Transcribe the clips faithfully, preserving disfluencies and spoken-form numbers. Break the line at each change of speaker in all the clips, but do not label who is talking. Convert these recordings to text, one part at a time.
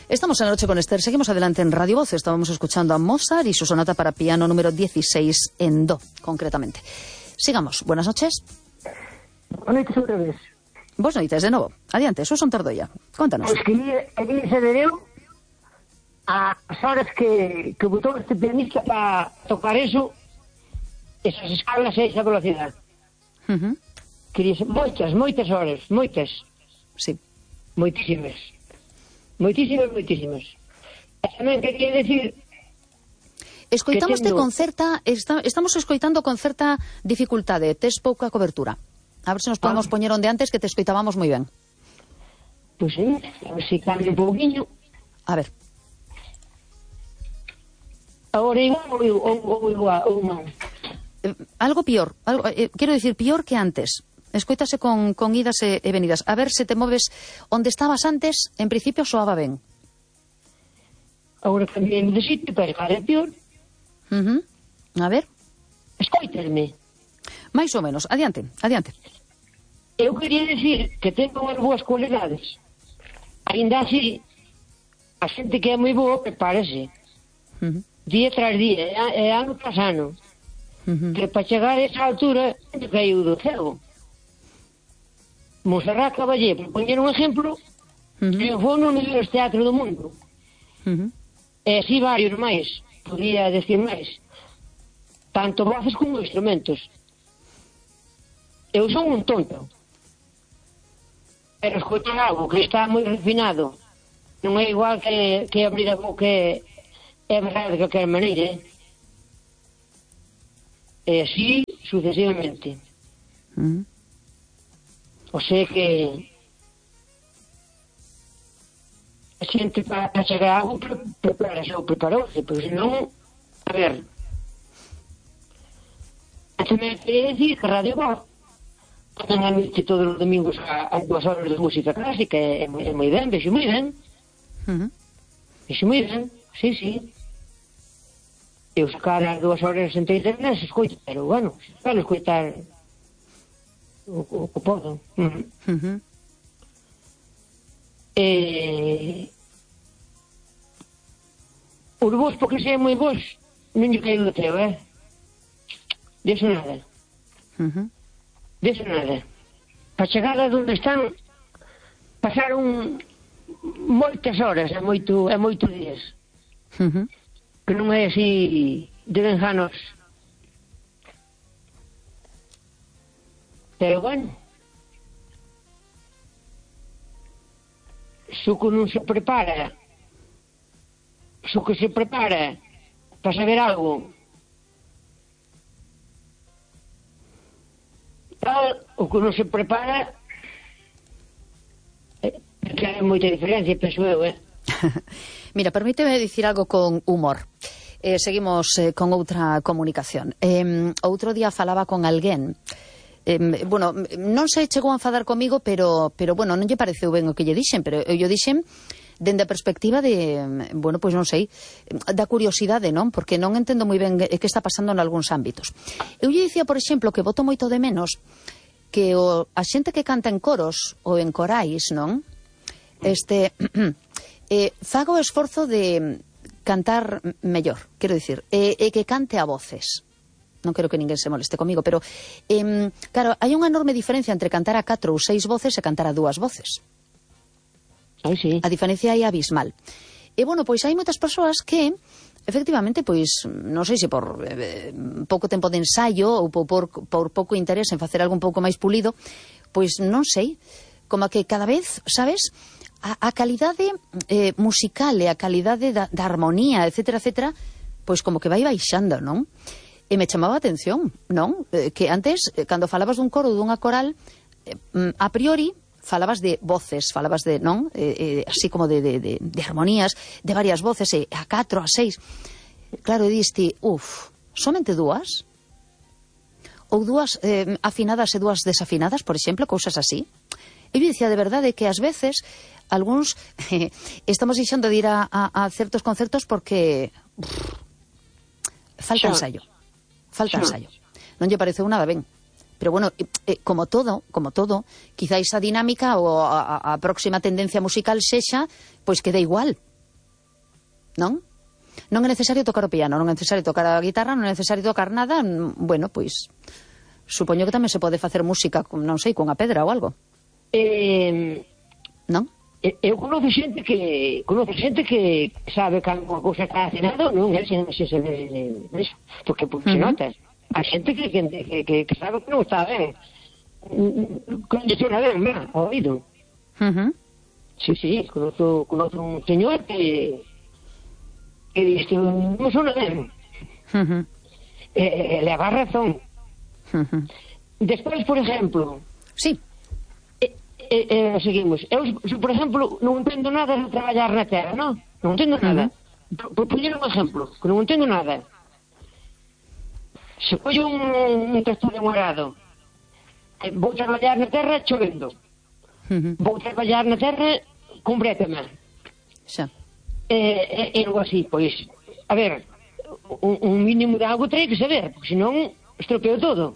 Estamos en la noche con Esther, seguimos adelante en Radio Voz. Estábamos escuchando a Mozart y su sonata para piano número dieciséis en do, concretamente. Sigamos, buenas noches.
Buenas noches outra vez.
Buenas noites, de novo. Adiante, Susan Tordoia, contanos.
Pois que ali se deu as horas que, que botou este pianista para tocar eso, esas escalas e esa velocidade.
Uh -huh.
Quería moitas, moitas horas, moitas.
Sí.
Moitísimas. Moitísimas, moitísimas. E tamén quería decir...
Escoitamos
tendo...
con certa... Está, estamos escoitando con certa dificultade. Tes pouca cobertura. A ver se nos podemos ah. poñer onde antes, que te escoitábamos moi ben.
Pois sí, a ver se cambia un pouquinho.
A ver.
Agora igual ou igual, ou non.
Eh, algo pior. Algo, eh, quero dicir, pior que antes. Escoítase con, con idas e, e venidas. A ver se te moves onde estabas antes, en principio soaba ben.
Agora cambiei de sitio, pero cada é pior.
Uh -huh. A ver.
Escoítasme.
Mais ou menos. Adiante, adiante.
Eu quería decir que tengo unhas boas cualidades. Ainda así, a xente que é moi boa, prepárase.
Uh -huh.
Día tras día, e ano tras ano. Uh -huh. Que para chegar a esa altura, que caiu do ceo. Monserrat Caballé, por poñer un exemplo, uh -huh. triunfou no mellores teatro do mundo. Uh -huh. E así varios máis, podía decir máis. Tanto voces como instrumentos. Eu son un tonto. Pero escoitar algo que está moi refinado, non é igual que, que abrir a boca e é verdade de calquer maneira. E así sucesivamente. Uh -huh. O sea que a xente para pa chegar a algo prepárase ou preparouse, pois senón, a ver, a tamén quería decir que Radio Voz tamén admite todos os domingos a, a dúas horas de música clásica, é, é moi ben, vexo moi ben. Uh -huh. Vexo moi ben, sí, sí. Eu sacar as dúas horas enteiras non se escoito, pero bueno, para escoitar o, o, o podo. Uh -huh. Uh -huh. Eh, os vos, porque se é moi vos, non lle caio do teu, eh? Deso nada. Uh -huh. Deso nada. Para chegar a donde están, pasaron moitas horas, e moito, e moitos días. Uh -huh. Que non é así de benjanos. Pero bueno, xo que non se prepara, xo que se prepara para saber algo, tal, o que non se prepara, é que hai moita diferencia, penso eu, eh?
Mira, permíteme dicir algo con humor. Eh, seguimos eh, con outra comunicación. Eh, outro día falaba con alguén. Eh, bueno, non se chegou a enfadar comigo, pero, pero bueno, non lle pareceu ben o que lle dixen, pero eu lle dixen dende a perspectiva de, bueno, pois non sei, da curiosidade, non? Porque non entendo moi ben que está pasando en algúns ámbitos. Eu lle dicía, por exemplo, que boto moito de menos que o, a xente que canta en coros ou en corais, non? Este, eh, faga o esforzo de cantar mellor, quero dicir, e, e que cante a voces. Non quero que ninguén se moleste comigo, pero eh, claro, hai unha enorme diferencia entre cantar a catro ou seis voces e cantar a dúas voces.
Ai, sí.
A diferencia é abismal. E, bueno, pois hai moitas persoas que, efectivamente, pois, non sei se por eh, pouco tempo de ensayo ou por, por, por pouco interés en facer algo un pouco máis pulido, pois non sei, como que cada vez, sabes, a, a calidade eh, musical e a calidade da, da armonía, etcétera, etcétera, pois como que vai baixando, non? E me chamaba a atención, non? Eh, que antes, eh, cando falabas dun coro ou dunha coral, eh, a priori falabas de voces, falabas de, non? Eh, eh, así como de, de, de, de armonías, de varias voces, eh, a catro, a seis. Claro, e diste, uf, somente dúas? Ou dúas eh, afinadas e dúas desafinadas, por exemplo, cousas así? E eu dicía de verdade que ás veces algúns eh, estamos deixando de ir a, a, a certos concertos porque uf, falta ensayo. Falta ensayo. Non lle pareceu nada ben. Pero bueno, eh, como todo, como todo, quizá esa dinámica ou a, a próxima tendencia musical sexa, pois que dá igual. non? Non é necesario tocar o piano, non é necesario tocar a guitarra, non é necesario tocar nada, bueno, pois supoño que tamén se pode facer música, non sei, cunha pedra ou algo.
Eh,
non?
Eu conozco xente que conozco xente que sabe que unha cousa está acenado, non é se se se ve, porque por se nota. A xente que que, que que sabe que non está ben. Condiciona ben, ben, ao oído.
Uh -huh.
Sí, sí, conozco, conozco un señor que que dice, non sona ben.
Uh -huh.
Eh, le haga razón.
Uh -huh.
Despois, por exemplo,
sí.
eh, eh, eh, seguimos. Eu, se, por exemplo, non entendo nada de traballar na terra, non? Non entendo nada. Uh -huh. Por poñer un exemplo, que non entendo nada. Se collo un, un texto demorado, eh, vou traballar na terra chovendo. Uh -huh. Vou traballar na terra con brétema.
Xa.
Eh, eh, algo así, pois, a ver, un, un mínimo de algo teria que saber, porque senón estropeo todo.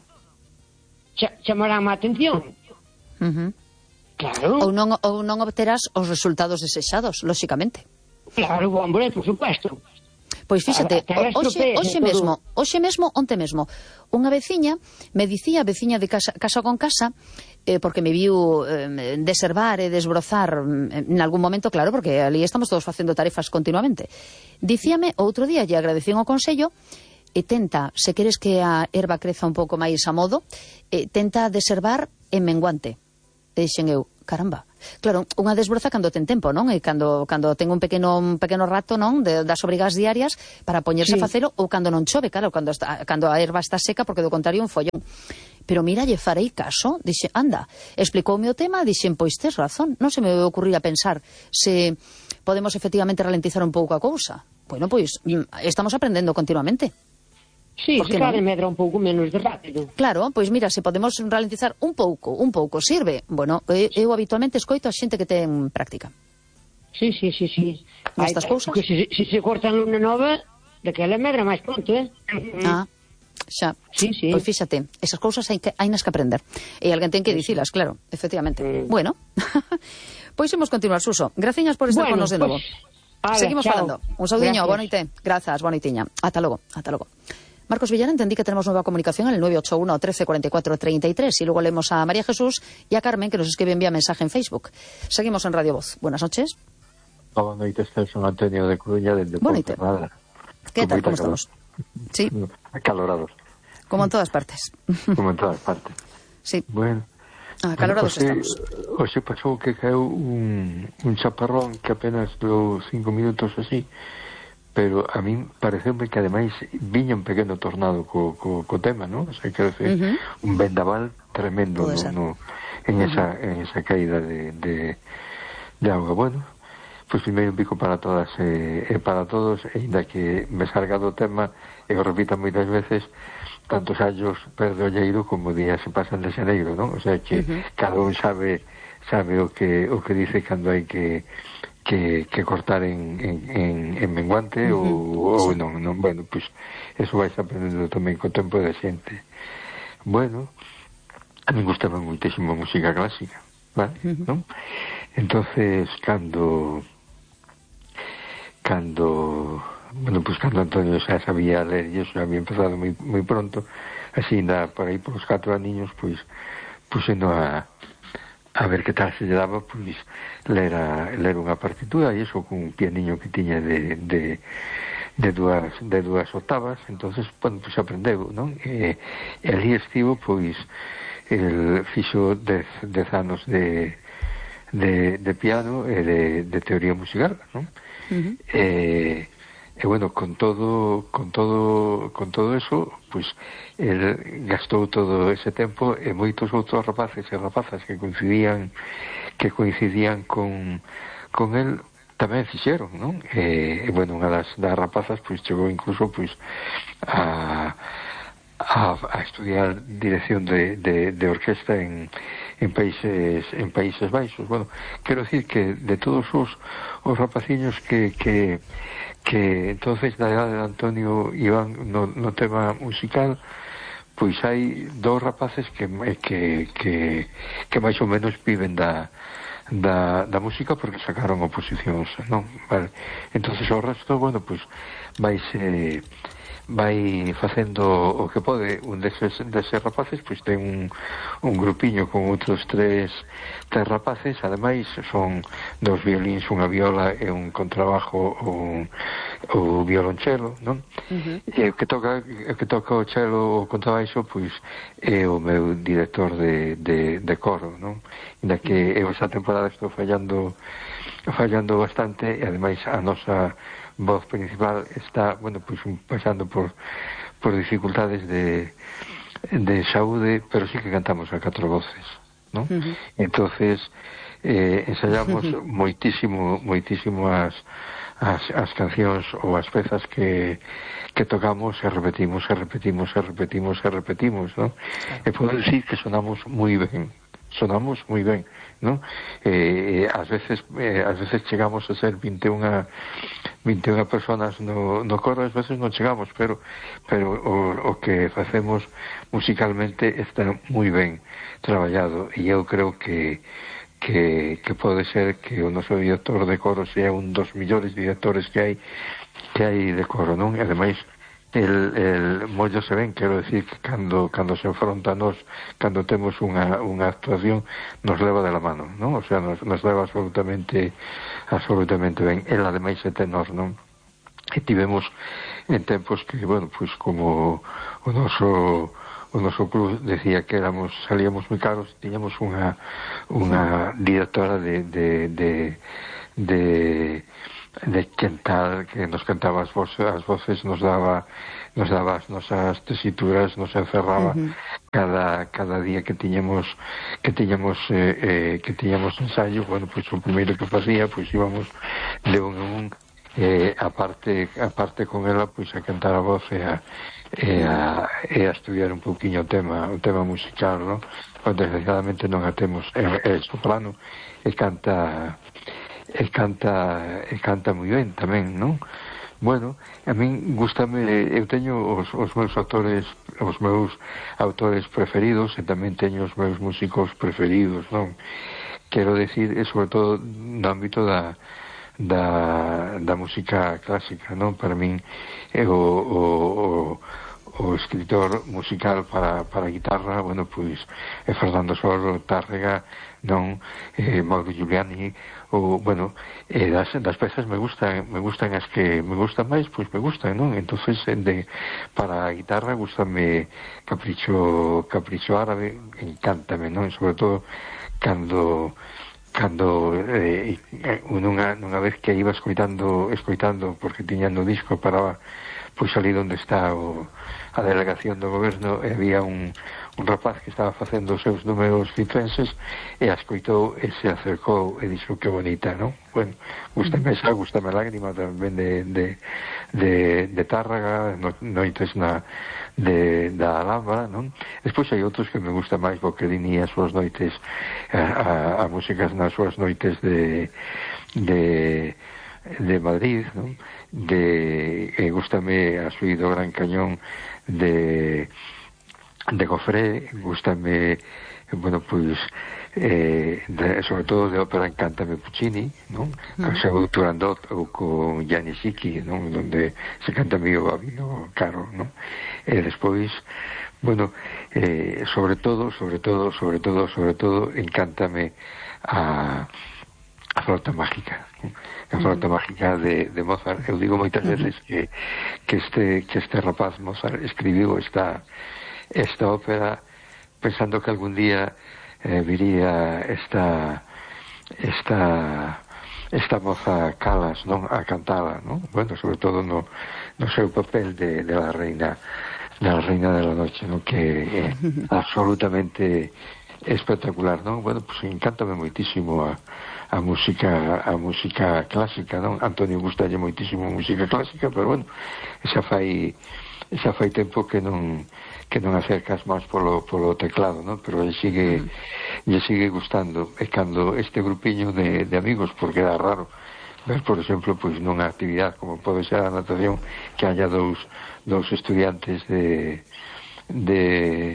Ch chamará má atención.
Uh -huh.
Claro.
Ou non, ou non obterás os resultados desexados, lóxicamente.
Claro, hombre, por supuesto.
Pois fíxate, hoxe, hoxe mesmo, hoxe mesmo, onte mesmo, unha veciña me dicía, veciña de casa, casa con casa, eh, porque me viu eh, deservar e desbrozar en algún momento, claro, porque ali estamos todos facendo tarefas continuamente. Dicíame, outro día, lle agradecí o consello, e tenta, se queres que a erva creza un pouco máis a modo, eh, tenta deservar en menguante. E dixen eu, caramba, claro, unha desbroza cando ten tempo, non? E cando cando ten un pequeno un pequeno rato, non, de, das obrigas diarias para poñerse sí. a facelo, ou cando non chove, claro, cando está, cando a erva está seca, porque do contrario un follón. Pero mira, lle farei caso, dixe, anda, explicoume o tema, dixen, pois tes razón, non se me ocurría pensar se podemos efectivamente ralentizar un pouco a cousa. Bueno, pois estamos aprendendo continuamente.
Sí, se cada medra un pouco menos de rápido.
Claro, pois mira, se podemos ralentizar un pouco, un pouco, sirve. Bueno, eu habitualmente escoito a xente que ten práctica.
Sí, sí, sí, sí.
Nestas cousas?
Porque se, se se cortan unha nova, daquela medra máis pronto, eh?
Ah, xa.
Sí, sí.
Pois fíxate, esas cousas hai que, hai nas que aprender. E alguén ten que dicilas, claro, efectivamente. Mm. Bueno, pois imos continuar, Suso. Graciñas por estar
bueno,
con nos de novo.
Pues,
seguimos
chao.
falando. Un saudiño, boa noite. Grazas, boa noitiña. Ata logo, ata logo. Marcos Villar, entendí que tenemos nueva comunicación en el nueve ocho uno, trece, cuarenta y cuatro, treinta y tres y luego leemos a María Jesús y a Carmen, que nos escriben vía mensaje en Facebook. Seguimos en Radio Voz. Buenas noches.
Buenas noches, Son Antonio de Coruña, desde Ponferrada.
¿Qué tal? ¿Cómo estamos? Sí.
Acalorados.
Como en todas partes.
Como en todas partes.
Sí.
Bueno.
Acalorados
bueno,
estamos.
Hoxe pasou que caeu un, un chaparrón que apenas durou cinco minutos así, pero a min pareceume que ademais viña un pequeno tornado co, co, co tema, non? O sea, quero decir, uh -huh. un vendaval tremendo no, no, en, uh -huh. esa, en esa caída de, de, de auga. Bueno, pois primeiro un pico para todas e eh, para todos, e ainda que me salga do tema e o repita moitas veces, tantos años perde olleiro como días se pasan de xaneiro, non? O sea, que uh -huh. cada un sabe sabe o que o que dice cando hai que que, que cortar en, en, en, en menguante uh -huh. ou, ou non, non, bueno, pois pues, eso vais aprendendo tamén co tempo da xente. Bueno, a mí gustaba moitísimo a música clásica, vale? Uh -huh. Non? Entonces, cando cando bueno, pues cando Antonio xa sabía ler e eso había empezado moi, moi pronto, así na, por aí por os catro aniños, pois pusendo a a ver que tal se lle daba, pois ler, a, ler unha partitura e iso con un pianiño que tiña de, de, de, dúas, de dúas octavas. Entonces, bueno, pois aprendeu, non? E, e ali estivo, pois el fixo dez, dez anos de, de, de piano e de, de teoría musical, non? Uh -huh. E, e bueno, con todo con todo con todo eso, pois el gastou todo ese tempo e moitos outros rapaces e rapazas que coincidían que coincidían con con el tamén fixeron, non? E, e bueno, unha das, das rapazas pois chegou incluso pois a a, a estudiar dirección de, de, de orquesta en, en países en Países Baixos. Bueno, quero decir que de todos os, os rapaciños que, que que entonces na edade de Antonio iban no, no tema musical, pois hai dous rapaces que que, que, que máis ou menos viven da da, da música porque sacaron oposicións, non? Vale. Entonces o resto, bueno, pois vaise vai facendo o que pode. Un deses, deses rapaces pois ten un, un grupiño con outros tres tres rapaces, ademais son dos violíns, unha viola e un contrabajo ou o violonchelo, non? Uh-huh. E o que toca o que toca o chelo o contrabaixo pois é o meu director de, de, de coro, non? Inda que eu esa temporada estou fallando fallando bastante e ademais a nosa voz principal está, bueno, pois pasando por por dificultades de de saúde, pero sí que cantamos a catro voces, ¿no? Uh-huh. Entonces eh, ensayamos uh-huh. moitísimo moitísimo as, as as cancións ou as pezas que que tocamos e repetimos e repetimos e repetimos e repetimos, ¿no? Uh-huh. E podo decir que sonamos moi ben, sonamos moi ben, ¿no? Eh, ás veces eh, ás veces chegamos a ser vinte e unha personas no, no coro, ás veces non chegamos, pero pero o, o que facemos musicalmente está moi ben traballado e eu creo que que, que pode ser que o noso director de coro sea un dos millores directores que hai que hai de coro, non? E ademais el, el mollo se ven, quero decir que cando, cando se enfronta a nos, cando temos unha, unha actuación, nos leva de la mano, non? O sea, nos, nos leva absolutamente absolutamente ben. El ademais é tenor, non? E tivemos en tempos que, bueno, pois pues como o noso o noso club decía que éramos salíamos moi caros, tiñamos unha unha directora de de de de de cantar, que nos cantaba as voces, as voces nos daba nos daba as nosas tesituras, nos encerraba uh-huh. cada cada día que tiñamos que tiñamos eh, eh, que tiñamos ensayo, bueno, pois pues, o primeiro que facía, pois pues, íbamos de un a un eh, aparte aparte con ela, pois pues, a cantar a voz e a e a, e a estudiar un pouquiño o tema o tema musical, non? Desgraciadamente non a temos, é, é soprano e canta e canta e canta moi ben tamén, non? Bueno, a min gustame, eu teño os, os meus autores os meus autores preferidos e tamén teño os meus músicos preferidos, non? Quero decir, e sobre todo no ámbito da da, da música clásica, non? Para min é o, o, o o escritor musical para, para guitarra, bueno, pois é Fernando Soro, Tárrega, non, eh, Mauro Giuliani, ou, bueno, eh, das, das pezas me gustan, me gustan as que me gustan máis, pois me gustan, non? Entonces, de, para a guitarra gustame Capricho, Capricho Árabe, encántame, non? Sobre todo cando cando eh, nunha, nunha vez que iba escoitando escoitando porque tiña no disco paraba pois ali onde está o, a delegación do goberno e había un, un rapaz que estaba facendo os seus números cifrenses e a escoitou e se acercou e dixo que bonita, non? Bueno, gustame esa, gustame Lágrima tamén de, de, de, de Tárraga, no, noites na de, da Alhambra, non? Despois hai outros que me gusta máis, Boccherini as súas noites a, a, a músicas nas súas noites de de de Madrid, non? De eh, gústame a Suído Gran Cañón de de Goffré, gústame, bueno, pois eh, de, sobre todo de ópera encántame Puccini, non? Mm. Con seu Turandot ou con Gianni Schicchi, non? Donde se canta Mio Babino Caro, non? E despois, bueno, eh, sobre todo, sobre todo, sobre todo, sobre todo, encántame a a flauta mágica, a flauta uh-huh. mágica de, de Mozart. Eu digo moitas veces uh-huh. que, que este que este rapaz Mozart escribiu esta esta ópera pensando que algún día eh, viría esta esta esta moza Calas, non, a cantala, non? Bueno, sobre todo no, no seu papel de, de la reina de la reina de la noche, non? Que é absolutamente espectacular, non? Bueno, pues encántame moitísimo a a música a música clásica, non? Antonio gustalle moitísimo a música clásica, pero bueno, xa fai xa fai tempo que non que non acercas máis polo polo teclado, non? Pero lle sigue lle sigue gustando, e cando este grupiño de, de amigos, porque era raro ver, por exemplo, pois nunha actividade como pode ser a natación, que haya dous dous estudiantes de de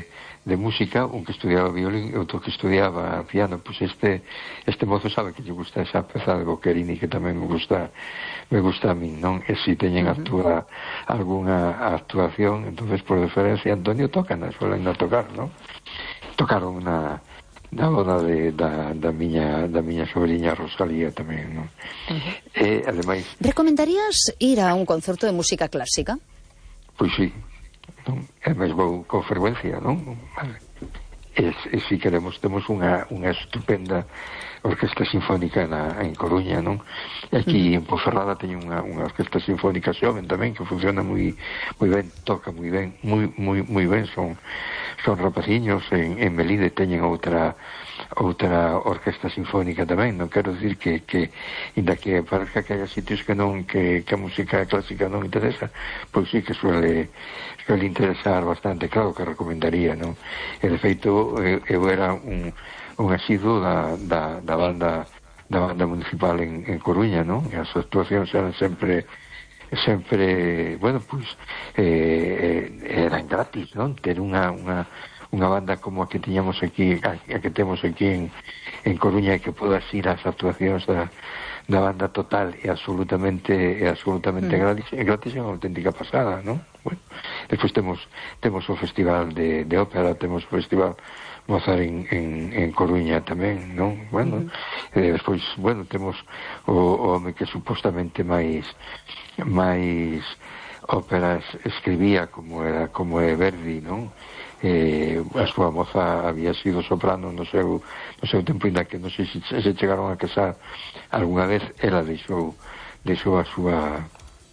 de música, un que estudiaba violín e outro que estudiaba piano. Pois este este mozo sabe que lle gusta esa peza de Boccherini, que tamén me gusta me gusta a min, non? E se teñen uh-huh. actúa algunha actuación, entonces por deferencia Antonio toca, na suelen a tocar, non? Tocaron na na boda de, da, da miña da miña sobrinha Rosalía tamén, non? Uh-huh. E ademais,
recomendarías ir a un concerto de música clásica?
Pois sí, non? E mesmo con frecuencia, non? Vale. E, e si queremos, temos unha, unha estupenda orquesta sinfónica na, en Coruña, non? E aquí en Ponferrada teñen unha, unha orquesta sinfónica xoven tamén, que funciona moi moi ben, toca moi ben, moi moi moi ben, son son rapaciños. En, en Melide teñen outra outra orquesta sinfónica tamén. Non quero dicir que, que inda que parezca que haya sitios que non, que, que a música clásica non interesa, pois sí que suele suele interesar bastante, claro que recomendaría, non? E de feito eu, eu era un, un asiduo da, da, da banda da banda municipal en, en Coruña, non? E as actuacións eran sempre sempre, bueno, pois eh, eran gratis, non? Ter unha, unha unha banda como a que tiñamos aquí, a, a que temos aquí en, en Coruña, e que podas ir ás actuacións da, da banda total e absolutamente e absolutamente mm. gratis, e gratis é unha auténtica pasada, non? Bueno, despois temos temos o festival de, de ópera, temos o festival Mozart en, en, en Coruña tamén, non? Bueno, mm. e despois, bueno, temos o, o home que supostamente máis máis óperas escribía, como era como é Verdi, non? Eh, a súa moza había sido soprano no seu, no seu tempo, ainda que non sei se, se chegaron a casar algunha vez. Ela deixou deixou a súa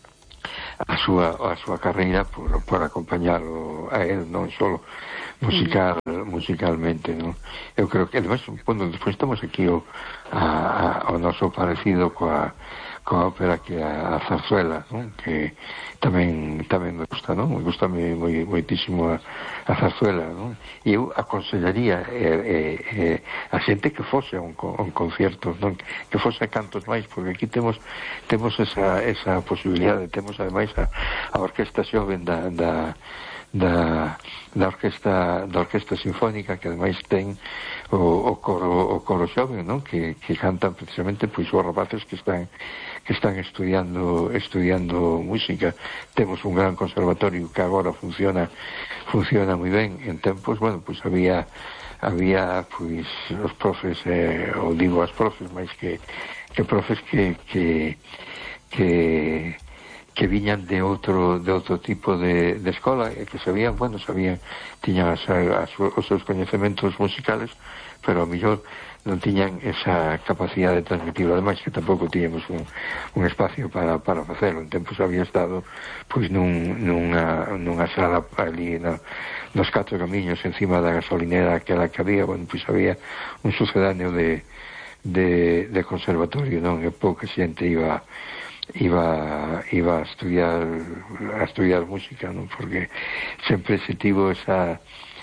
a súa a súa carreira por, por acompañalo a él, non solo musical mm. musicalmente, non? Eu creo que además, bueno, despois estamos aquí o, a, a, o noso parecido coa coa ópera que a, a zarzuela, non? Que tamén tamén me gusta, non? Me gusta moi, moi, moitísimo a, a zarzuela, non? E eu aconsellaría eh, eh, a xente que fose a un, un concierto, non? Que fose a cantos máis, porque aquí temos temos esa, esa posibilidade, temos ademais a, a orquesta xoven da, da da da orquesta da orquesta sinfónica, que ademais ten o, o coro o coro xoven, non? Que, que cantan precisamente pois os rapaces que están que están estudiando estudiando música. Temos un gran conservatorio que agora funciona funciona moi ben. En tempos, bueno, pois había había pois os profes, eh, ou digo as profes, máis que que profes que que que que viñan de outro de outro tipo de, de escola, e que sabían, bueno, sabían, tiñan as, as, os seus coñecementos musicales, pero ao mellor non tiñan esa capacidade de transmitirlo. Ademais que tampouco tiñamos un, un espacio para, para facelo. En tempos había estado pois nun, nunha, nunha sala ali na, nos catro camiños encima da gasolinera aquela que había, bueno, pois había un sucedáneo de, de, de conservatorio, non? E pouca xente iba iba iba a estudiar a estudiar música, non? Porque sempre se tivo esa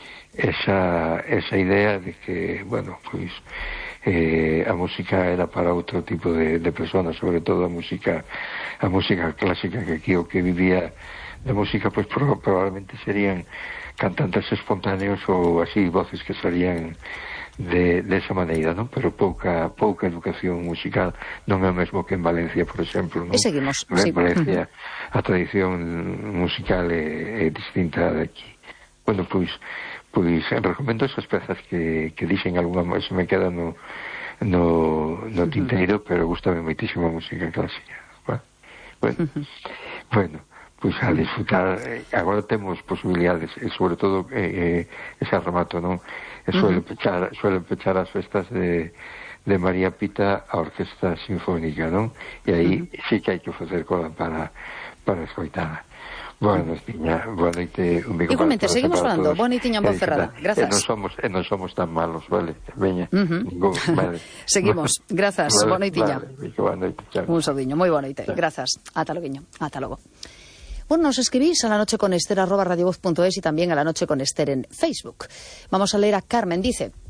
esa esa idea de que, bueno, pois eh, a música era para outro tipo de, de personas, sobre todo a música a música clásica, que aquí o que vivía de música pois pro, probablemente serían cantantes espontáneos ou así, voces que salían de, de esa maneira, non? Pero pouca pouca educación musical. Non é o mesmo que en Valencia, por exemplo, non?
E seguimos,
en
sí.
Valencia a tradición musical é, é distinta de aquí. Bueno, pois pois recomendo esas pezas que, que dixen algunha, se me queda no no, no tinteiro, pero gustame moitísimo a música clásica. Bueno, bueno, bueno pois a disfrutar. Agora temos posibilidades, e sobre todo eh, eh, ese remato, non? E suele pechar, suele pechar as festas de, de María Pita a Orquesta Sinfónica, non? E aí uh-huh. sí que hai que facer cola para, para escoitala. Boa noitiña, boa noite, un bico.
Igualmente, seguimos falando. Boa noitiña en Ponferrada. Grazas.
E non somos, e non somos tan malos, vale? Veña.
Uh-huh.
Go, vale.
Seguimos. Grazas. Vale, boa noitiña.
Vale, boa noite. Chao.
Un saudiño, moi boa noite. Grazas. Ata loguiño. Ata logo. Bueno, nos escribís a la noche con Esther arroba radiovoz punto es y también a la noche con Esther en Facebook. Vamos a leer a Carmen. Dice: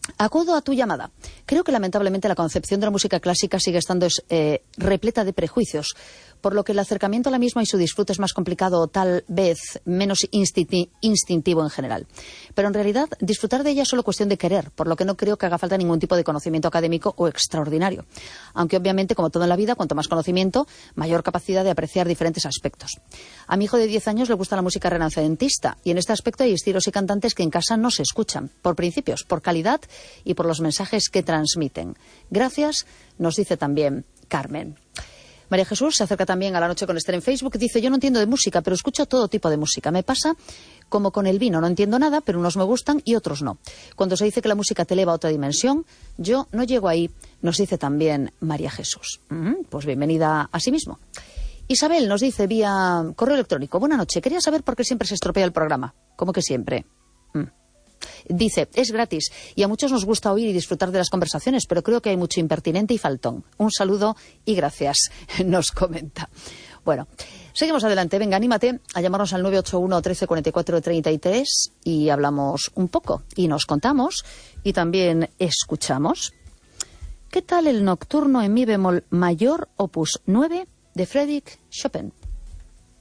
Acudo a tu llamada. Creo que lamentablemente la concepción de la música clásica sigue estando eh, repleta de prejuicios, por lo que el acercamiento a la misma y su disfrute es más complicado o tal vez menos instinti- instintivo en general. Pero en realidad disfrutar de ella es solo cuestión de querer, por lo que no creo que haga falta ningún tipo de conocimiento académico o extraordinario. Aunque obviamente, como todo en la vida, cuanto más conocimiento, mayor capacidad de apreciar diferentes aspectos. A mi hijo de diez años le gusta la música renacentista y en este aspecto hay estilos y cantantes que en casa no se escuchan, por principios, por calidad y por los mensajes que transmiten. Gracias, nos dice también Carmen. María Jesús se acerca también a La Noche con Esther en Facebook y dice: yo no entiendo de música, pero escucho todo tipo de música. Me pasa como con el vino, no entiendo nada, pero unos me gustan y otros no. Cuando se dice que la música te eleva a otra dimensión, yo no llego ahí, nos dice también María Jesús. Mm, pues bienvenida a sí mismo. Isabel nos dice vía correo electrónico: buena noche, quería saber por qué siempre se estropea el programa. ¿Cómo que siempre? Mm. Dice, es gratis y a muchos nos gusta oír y disfrutar de las conversaciones, pero creo que hay mucho impertinente y faltón. Un saludo y gracias, nos comenta. Bueno, seguimos adelante. Venga, anímate a llamarnos al nueve ocho uno, trece, cuarenta y cuatro, treinta y tres y hablamos un poco y nos contamos y también escuchamos. ¿Qué tal el nocturno en mi bemol mayor, opus nueve, de Frédéric Chopin?